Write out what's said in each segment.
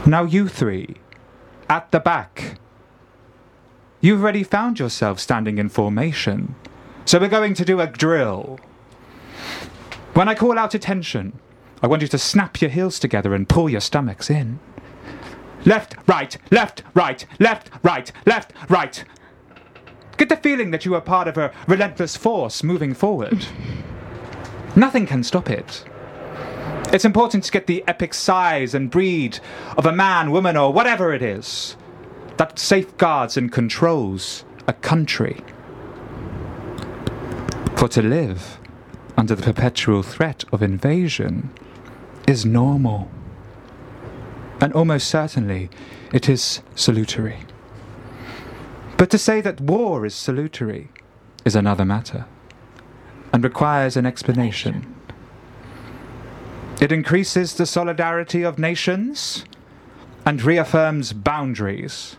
Now you three, at the back. You've already found yourself standing in formation, so we're going to do a drill. When I call out attention, I want you to snap your heels together and pull your stomachs in. Left, right, left, right, left, right, left, right. Get the feeling that you are part of a relentless force moving forward. Nothing can stop it. It's important to get the epic size and breed of a man, woman, or whatever it is that safeguards and controls a country. For to live under the perpetual threat of invasion is normal. And almost certainly it is salutary. But to say that war is salutary is another matter, and requires an explanation. It increases the solidarity of nations and reaffirms boundaries.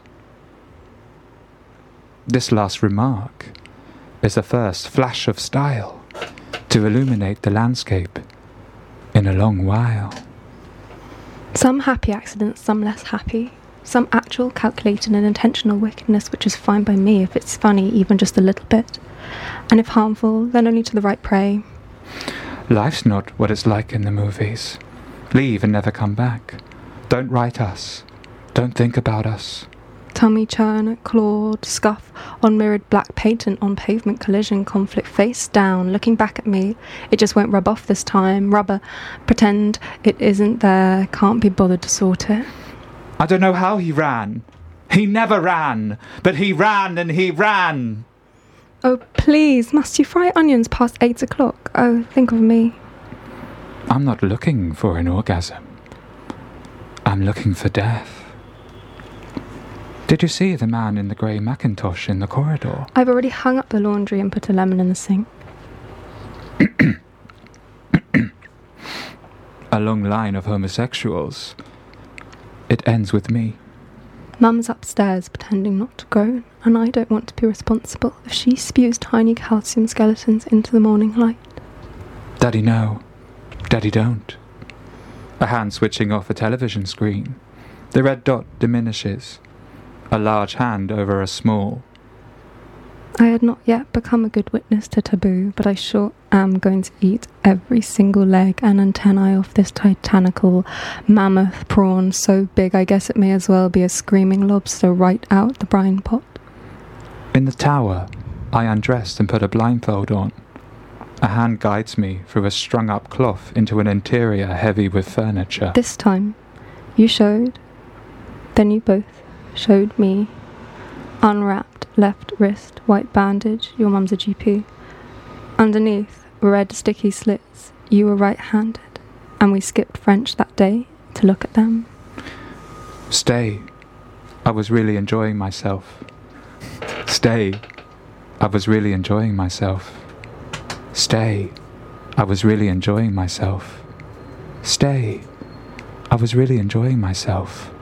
This last remark is the first flash of style to illuminate the landscape in a long while. Some happy accidents, some less happy. Some actual calculated and intentional wickedness, which is fine by me if it's funny, even just a little bit. And if harmful, then only to the right prey. Life's not what it's like in the movies. Leave and never come back. Don't write us. Don't think about us. Tummy churn, clawed, scuff on mirrored black patent on pavement collision conflict face down, looking back at me. It just won't rub off this time. Rubber. Pretend it isn't there. Can't be bothered to sort it. I don't know how he ran. He never ran. But he ran and he ran. Oh, please, must you fry onions past 8 o'clock? Oh, think of me. I'm not looking for an orgasm. I'm looking for death. Did you see the man in the grey Macintosh in the corridor? I've already hung up the laundry and put a lemon in the sink. A long line of homosexuals. It ends with me. Mum's upstairs pretending not to groan, and I don't want to be responsible if she spews tiny calcium skeletons into the morning light. Daddy no. Daddy don't. A hand switching off a television screen. The red dot diminishes. A large hand over a small. I had not yet become a good witness to taboo, but I sure am going to eat every single leg and antennae off this titanical mammoth prawn so big I guess it may as well be a screaming lobster right out the brine pot. In the tower, I undressed and put a blindfold on. A hand guides me through a strung-up cloth into an interior heavy with furniture. This time, you showed, then you both showed me. Unwrapped left wrist, white bandage, your mum's a GP. Underneath, red sticky slits, you were right-handed, and we skipped French that day to look at them. Stay. I was really enjoying myself. Stay. I was really enjoying myself. Stay. I was really enjoying myself. Stay. I was really enjoying myself.